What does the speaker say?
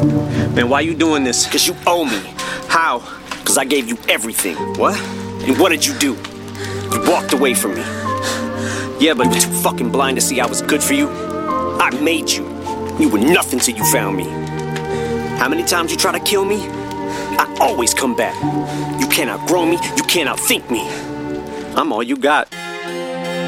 Man, why you doing this? Cause you owe me. How? Cause I gave you everything. What? And what did you do? You walked away from me. Yeah, but You were too fucking blind to see I was good for you. I made you. You were nothing till you found me. How many times you try to kill me? I always come back. You can't outgrow me. You can't outthink me. I'm all you got.